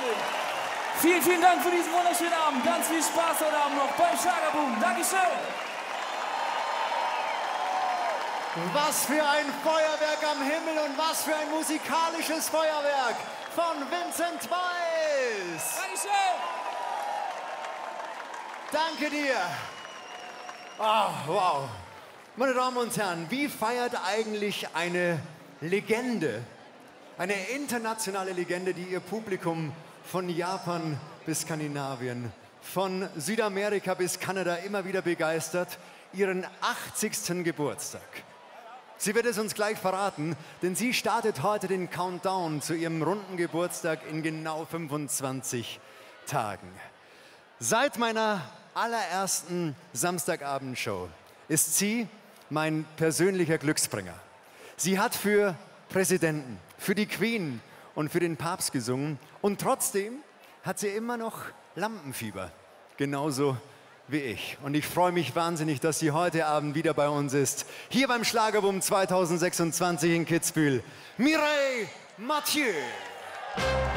Dankeschön. Vielen, vielen Dank für diesen wunderschönen Abend. Ganz viel Spaß heute Abend noch beim Schlagerboom. Dankeschön. Was für ein Feuerwerk am Himmel und was für ein musikalisches Feuerwerk von Vincent Weiss. Dankeschön. Danke dir. Ah, wow. Meine Damen und Herren, wie feiert eigentlich eine Legende, eine internationale Legende, die ihr Publikum von Japan bis Skandinavien, von Südamerika bis Kanada immer wieder begeistert, ihren 80. Geburtstag? Sie wird es uns gleich verraten, denn sie startet heute den Countdown zu ihrem runden Geburtstag in genau 25 Tagen. Seit meiner allerersten Samstagabendshow ist sie mein persönlicher Glücksbringer. Sie hat für Präsidenten, für die Queen und für den Papst gesungen und trotzdem hat sie immer noch Lampenfieber, genauso wie ich. Und ich freue mich wahnsinnig, dass sie heute Abend wieder bei uns ist. Hier beim Schlagerboom 2026 in Kitzbühel. Mireille Mathieu.